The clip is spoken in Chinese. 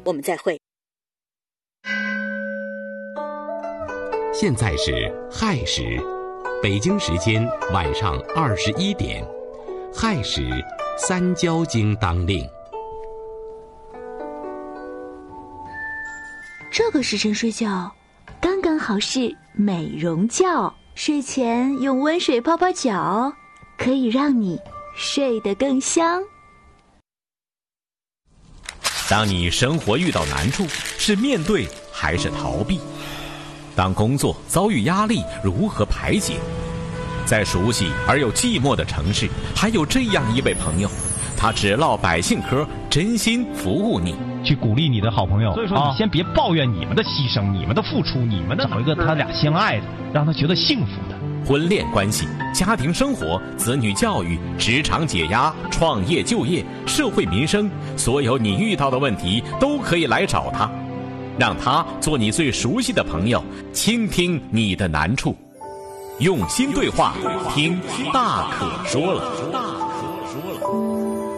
我们再会。 现在是亥时，北京时间晚上21点，亥时三焦经当令。 这个时辰睡觉，刚刚好是美容觉。睡前用温水泡泡脚，可以让你睡得更香。 当你生活遇到难处，是面对还是逃避？当工作遭遇压力，如何排解？在熟悉而又寂寞的城市，还有这样一位朋友，他只唠百姓嗑，真心服务你， 去鼓励你的好朋友。所以说，你先别抱怨你们的牺牲、你们的付出、你们的找一个他俩相爱的，让他觉得幸福的。 婚恋关系、家庭生活、子女教育、职场解压、创业就业、社会民生，所有你遇到的问题都可以来找他，让他做你最熟悉的朋友，倾听你的难处，用心对话，听大可说了。